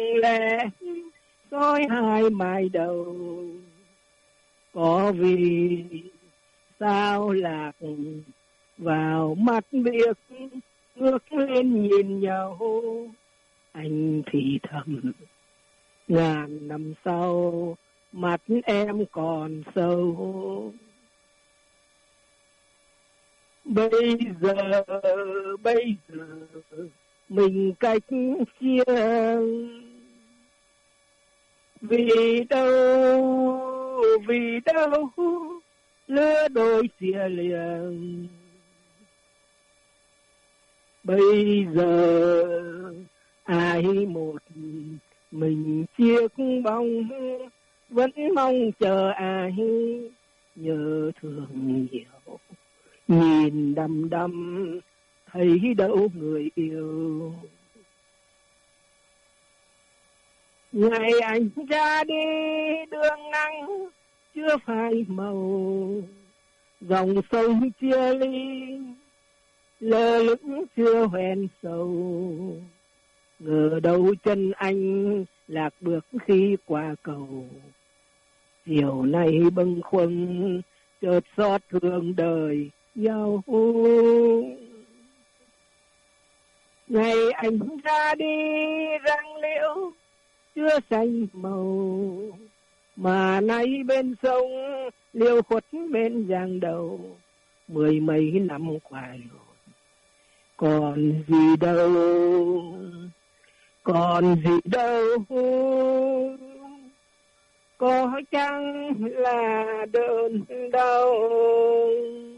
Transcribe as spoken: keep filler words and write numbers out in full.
lẽ soi hai mái đầu, có vì sao lạc vào mắt biết ngước lên nhìn nhau. Anh thì thầm ngàn năm sau mắt em còn sâu. Bây giờ bây giờ mình cách chia, vì đâu vì đâu lứa đôi chia liền. Bây giờ ai một mình chiếc bóng, vẫn mong chờ ai nhớ thương nhiều. Nhìn đăm đăm thấy đâu người yêu. Ngày anh ra đi đường nắng chưa phai màu, dòng sông chia ly lơ lửng chưa hoen sầu. Ngờ đâu chân anh lạc bước khi qua cầu. Chiều nay bâng khuâng chợt xót thương đời nhau. Ngày anh ra đi răng liễu chưa xanh màu, mà nay bên sông liêu khuất bên giang đầu. Mười mấy năm qua rồi còn gì đâu, còn gì đâu, có chăng là đơn đau.